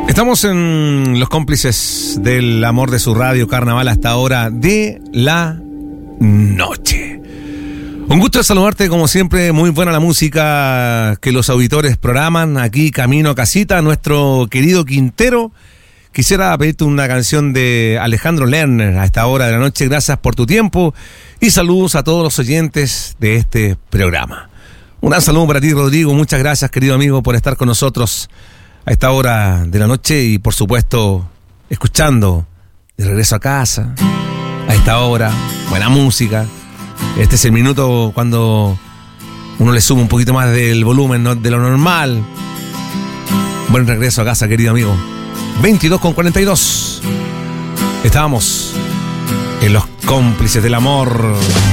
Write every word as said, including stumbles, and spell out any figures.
Estamos en Los Cómplices del Amor de su Radio Carnaval hasta hora de la noche. Un gusto de saludarte, como siempre. Muy buena la música que los auditores programan aquí camino a casita. Nuestro querido Quintero, quisiera pedirte una canción de Alejandro Lerner a esta hora de la noche. Gracias por tu tiempo y saludos a todos los oyentes de este programa. Un gran saludo para ti, Rodrigo. Muchas gracias, querido amigo, por estar con nosotros a esta hora de la noche y, por supuesto, escuchando de regreso a casa a esta hora. Buena música. Este es el minuto cuando uno le sube un poquito más del volumen, ¿no?, de lo normal. Buen regreso a casa, querido amigo. veintidós con cuarenta y dos. Estábamos en Los Cómplices del Amor.